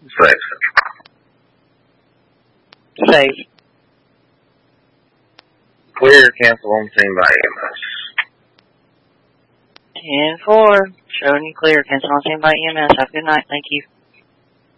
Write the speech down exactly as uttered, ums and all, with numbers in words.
Safe. Safe. Clear, cancel on scene by E M S. ten four. Showing you clear. Cancel on scene by E M S. Have a good night. Thank you.